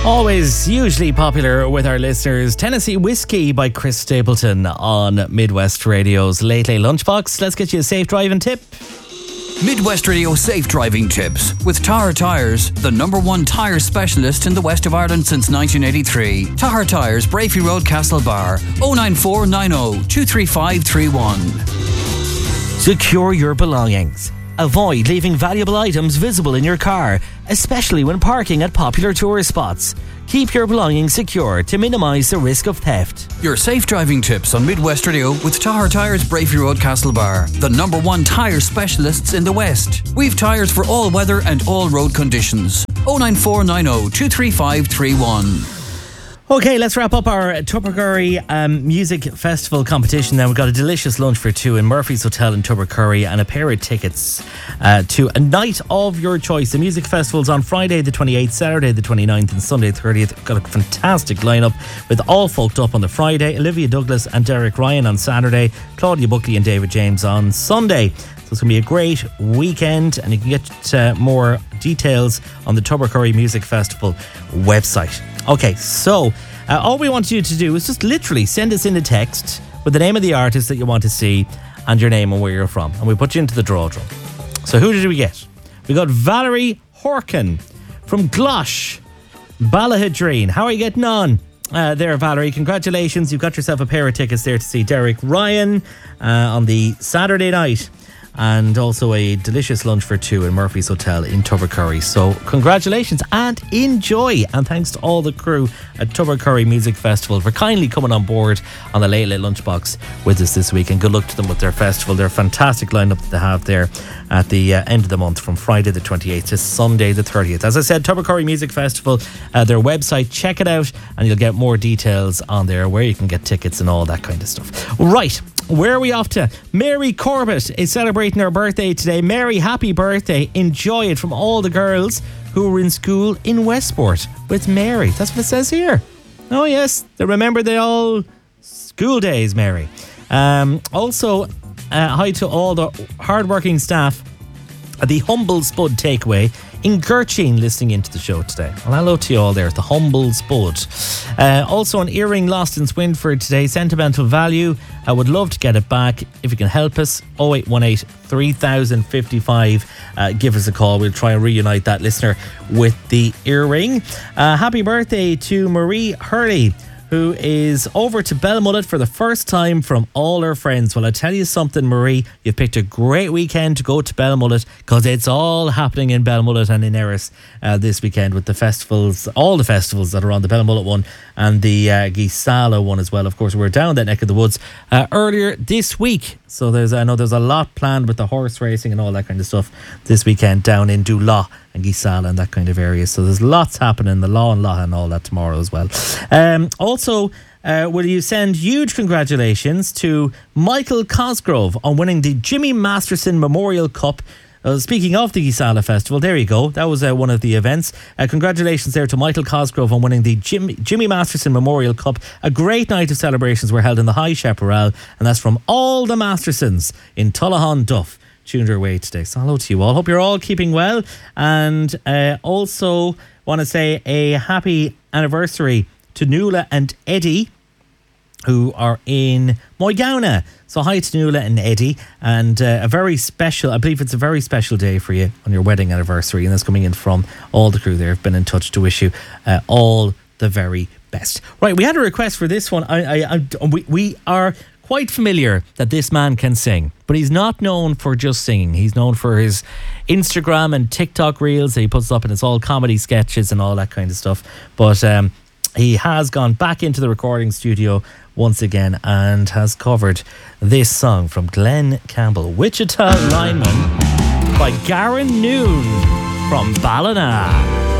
Always hugely popular with our listeners. Tennessee Whiskey by Chris Stapleton on Midwest Radio's Late Late Lunchbox. Let's get you a safe driving tip. Midwest Radio Safe Driving Tips with Tahar Tyres, the #1 tyre specialist in the west of Ireland since 1983. Tahar Tyres, Brafey Road, Castlebar, 09490 23531. Secure your belongings. Avoid leaving valuable items visible in your car, especially when parking at popular tourist spots. Keep your belongings secure to minimise the risk of theft. Your safe driving tips on Midwest Radio with Tahar Tyres, Brafey Road, Castlebar, the #1 tyre specialists in the West. We've tyres for all weather and all road conditions. 09490 23531. Okay, let's wrap up our Tubbercurry Music Festival competition now. We've got a delicious lunch for two in Murphy's Hotel in Tubbercurry and a pair of tickets to a night of your choice. The music festival's on Friday the 28th, Saturday the 29th and Sunday the 30th. We've got a fantastic lineup with All Folked Up on the Friday, Olivia Douglas and Derek Ryan on Saturday, Claudia Buckley and David James on Sunday. So it's going to be a great weekend, and you can get more details on the Tubbercurry Music Festival website. Okay, so all we want you to do is just literally send us in a text with the name of the artist that you want to see and your name and where you're from, and we put you into the draw. So who did we get? We got Valerie Horkin from Glosh, Ballahadreen. How are you getting on? There, Valerie, congratulations. You've got yourself a pair of tickets there to see Derek Ryan on the Saturday night, and also a delicious lunch for two in Murphy's Hotel in Tubbercurry. So congratulations and enjoy, and thanks to all the crew at Tubbercurry Music Festival for kindly coming on board on the Late Late Lunchbox with us this week, and good luck to them with their festival. They're a fantastic lineup that they have there at the end of the month from Friday the 28th to Sunday the 30th. As I said, Tubbercurry Music Festival, their website, check it out and you'll get more details on there where you can get tickets and all that kind of stuff. Right, where are we off to? Mary Corbett is celebrating her birthday today. Mary, happy birthday. Enjoy it from all the girls who were in school in Westport with Mary. That's what it says here. Oh yes, they remember the old school days, Mary. Also, hi to all the hardworking staff at the Humble Spud Takeaway in Gertchine listening into the show today. Well, hello to you all there at the Humble Spud. Also an earring lost in Swinford today, sentimental value. I would love to get it back if you can help us. 0818 3055. Give us a call. We'll try and reunite that listener with the earring. Happy birthday to Marie Hurley, who is over to Belmullet for the first time from all her friends. Well, I tell you something, Marie, you've picked a great weekend to go to Belmullet, because it's all happening in Belmullet and in Erris this weekend with the festivals, all the festivals that are on the Belmullet one and the Gisala one as well. Of course, we're down that neck of the woods earlier this week. So I know there's a lot planned with the horse racing and all that kind of stuff this weekend down in Dulaw and Gisala and that kind of area. So there's lots happening, the Law and Law and all that tomorrow as well. Also, will you send huge congratulations to Michael Cosgrove on winning the Jimmy Masterson Memorial Cup. Speaking of the Gisala Festival, there you go. That was one of the events. Congratulations there to Michael Cosgrove on winning the Jimmy Masterson Memorial Cup. A great night of celebrations were held in the High Chaparral, and that's from all the Mastersons in Tullahan Duff. Tuned our way today. So hello to you all. Hope you're all keeping well. And also want to say a happy anniversary to Nuala and Eddie, who are in Moygauna. So hi to Nuala and Eddie, and a very special, I believe it's a very special day for you on your wedding anniversary, and that's coming in from all the crew there. Have been in touch to wish you all the very best. Right, we had a request for this one. We are quite familiar that this man can sing, but he's not known for just singing. He's known for his Instagram and TikTok reels that he puts up, and it's all comedy sketches and all that kind of stuff. But he has gone back into the recording studio once again and has covered this song from Glenn Campbell, Wichita Lineman, by Garen Noon from Ballina.